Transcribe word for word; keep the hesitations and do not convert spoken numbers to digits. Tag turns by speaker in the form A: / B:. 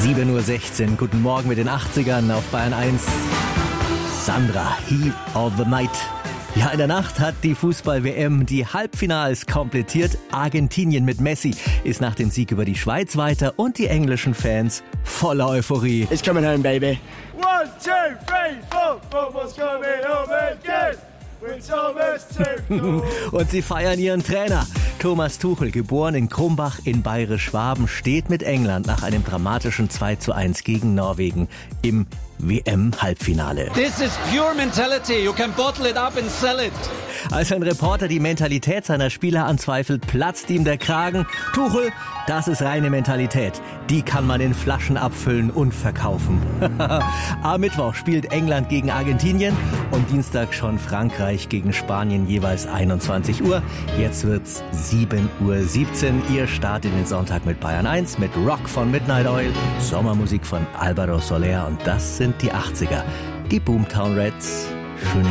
A: sieben Uhr sechzehn, guten Morgen mit den achtzigern auf Bayern eins. Sandra, Heat of the Night. Ja, in der Nacht hat die Fußball-W M die Halbfinals komplettiert. Argentinien mit Messi ist nach dem Sieg über die Schweiz weiter und die englischen Fans voller Euphorie.
B: It's coming home, baby.
C: One, two, three, four, football's coming home again. It's almost two.
A: Und sie feiern ihren Trainer. Thomas Tuchel, geboren in Krumbach in Bayerisch-Schwaben, steht mit England nach einem dramatischen zwei zu eins gegen Norwegen im W M-Halbfinale.
D: This is pure mentality. You can bottle it up and sell it.
A: Als ein Reporter die Mentalität seiner Spieler anzweifelt, platzt ihm der Kragen. Tuchel, das ist reine Mentalität. Die kann man in Flaschen abfüllen und verkaufen. Am Mittwoch spielt England gegen Argentinien und Dienstag schon Frankreich gegen Spanien, jeweils einundzwanzig Uhr. Jetzt wird's sieben Uhr siebzehn. Ihr startet den Sonntag mit Bayern eins, mit Rock von Midnight Oil, Sommermusik von Alvaro Soler und das sind die achtziger. Die Boomtown Reds. Schönen